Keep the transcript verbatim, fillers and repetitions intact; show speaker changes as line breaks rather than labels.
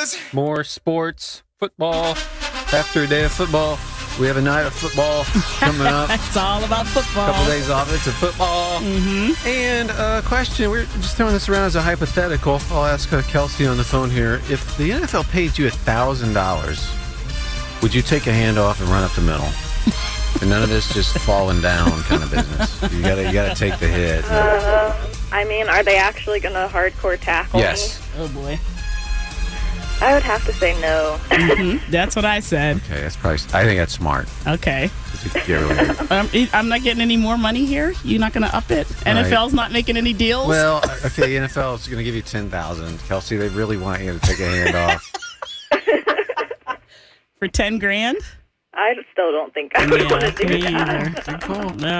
More sports, football. After a day of football, we have a night of football coming up.
It's all about football.
A couple days off. It's a football.
Mm-hmm.
And a question. We're just throwing this around as a hypothetical. I'll ask uh, Kelsey on the phone here. If the N F L paid you one thousand dollars, would you take a handoff and run up the middle? And none of this just falling down kind of business. You gotta, you gotta take the hit.
Uh, I mean, are they actually going to hardcore tackle
Yes.
me?
Oh, boy.
I would have to say no.
Mm-hmm. That's what I said.
Okay, that's probably. I think that's smart.
Okay.
You get really
Um, I'm not getting any more money here? You're not going to up it?
Right.
N F L's not making any deals?
Well, okay, the N F L is going to give you ten thousand dollars. Kelsey, they really want you to take a handoff.
For ten grand?
I still don't think I would
Yeah,
want to do
me
that.
either.
Cool.
No.